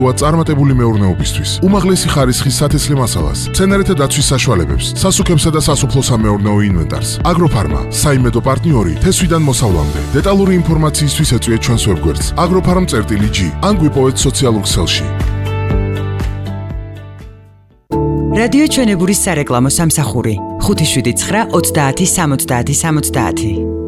წარმატებული მეურნეობისთვის, უმაღლესი ხარისხის სათესლე მასალას, მცენარეთა დაცვის საშუალებებს, სასუქებსა და სასოფლო-სამეურნეო ინვენტარს. აგროფარმა, საიმედო პარტნიორი თესვიდან მოსავლამდე. დეტალური ინფორმაციისთვის ეწვიეთ ჩვენს ვებგვერდს agrofarm.g ან გვიპოვეთ სოციალურ ქსელში. რადიო ჩვენებურის სარეკლამო სამსახური 579 30 70 70.